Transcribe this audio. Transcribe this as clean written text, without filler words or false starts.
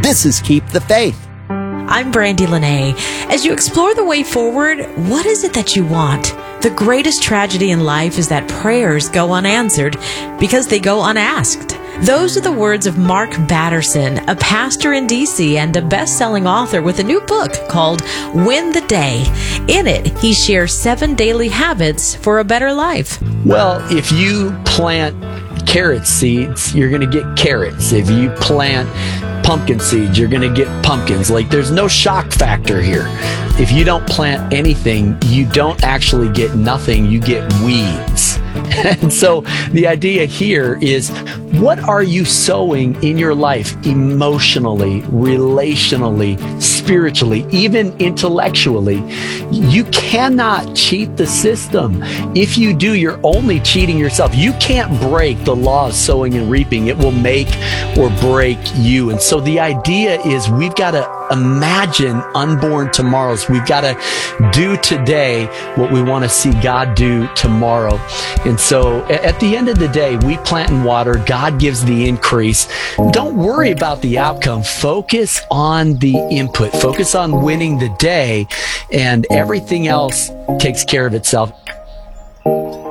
This is Keep the Faith. I'm Brandy Lene. As you explore the way forward, what is it that you want? The greatest tragedy in life is that prayers go unanswered because they go unasked. Those are the words of Mark Batterson, a pastor in D.C. and a best-selling author with a new book called Win the Day. In it, he shares 7 daily habits for a better life. Well, if you plant carrot seeds, you're going to get carrots. If you plant pumpkin seeds, you're going to get pumpkins. Like, there's no shock factor here. If you don't plant anything, you don't actually get nothing. You get weeds. And so the idea here is, what are you sowing in your life emotionally, relationally, spiritually, even intellectually? You cannot cheat the system. If you do, you're only cheating yourself. You can't break the law of sowing and reaping. It will make or break you. And so the idea is, we've got to imagine unborn tomorrows. We've got to do today what we want to see God do tomorrow. And so at the end of the day, we plant and water. God gives the increase. Don't worry about the outcome. Focus on the input. Focus on winning the day, and everything else takes care of itself.